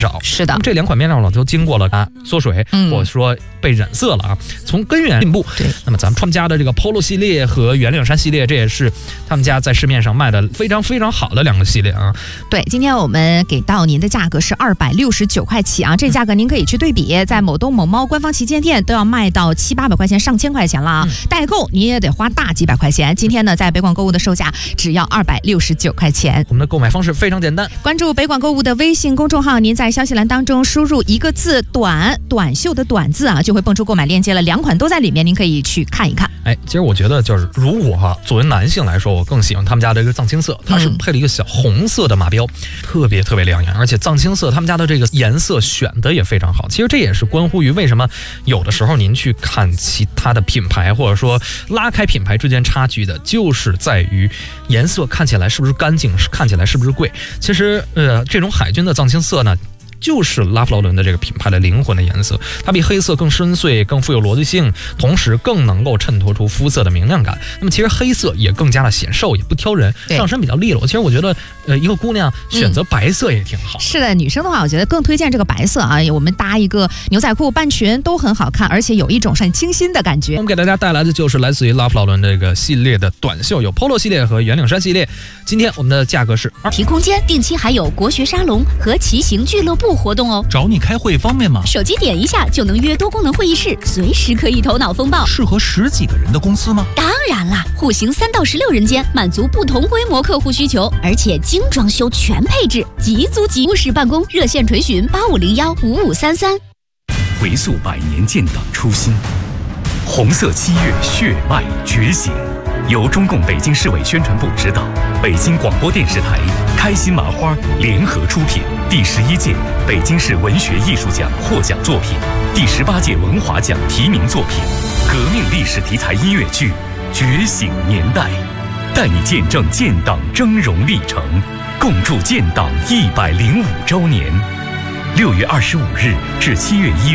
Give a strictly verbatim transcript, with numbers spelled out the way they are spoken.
找。 是的， 这两款面料呢都经过了啊缩水、嗯、或者说被染色了啊，从根源进步。 对， 那么咱们他们家的这个 Polo 系列和圆领衫系列，这也是他们家在市面上卖的非常非常好的两个系列啊。 对，今天我们给到您的价格是二百六十九块起啊，这价格您可以去对比，在某东某猫官方旗舰店都要卖到七八百块钱、上千块钱了啊，嗯、代购你也得花大几百块钱。今天呢，在北广购物的售价只要二百六十九块钱。 我们的购买方式非常简单， 关注北广购物的微信公众号，您在消息栏当中输入一个字“短”，短袖的“短”字啊，就会蹦出购买链接了，两款都在里面，您可以去看一看。 哎，其实我觉得就是，如果哈、啊，作为男性来说，我更喜欢他们家的这个藏青色，它是配了一个小红色的马标，嗯、特别特别亮眼，而且藏青色他们家的这个颜色选的也非常好。其实这也是关乎于为什么有的时候您去看其他的品牌，或者说拉开品牌之间差距的，就是在于颜色看起来是不是干净，看起来是不是贵。其实呃，这种海军的藏青色呢，就是拉夫劳伦的这个品牌的灵魂的颜色，它比黑色更深邃、更富有逻辑性，同时更能够衬托出肤色的明亮感。那么其实黑色也更加的显瘦，也不挑人，上身比较利落。其实我觉得，呃，一个姑娘选择白色也挺好。 嗯、是的，女生的话，我觉得更推荐这个白色啊。我们搭一个牛仔裤、半裙都很好看，而且有一种很清新的感觉。 我们给大家带来的就是来自于拉夫劳伦这个系列的短袖，有 Polo 系列和圆领衫系列。今天我们的价格是提空间，定期还有国学沙龙和骑行俱乐部活动哦。 找你开会方便吗？ 手机点一下就能约多功能会议室，随时可以头脑风暴。 适合十几个人的公司吗？ 当然啦，户型三到十六人间，满足不同规模客户需求，而且精装修全配置，即租即务实办公。热线垂询八五零幺五五三三。 回溯百年建党初心，红色七月血脉觉醒。由中共北京市委宣传部指导，北京广播电视台、开心麻花联合出品，第十一届北京市文学艺术奖获奖作品，第十八届文华奖提名作品，革命历史题材音乐剧《觉醒年代》，带你见证建党峥嵘历程，共筑建党一百零五周年。六月二十五日至七月一日。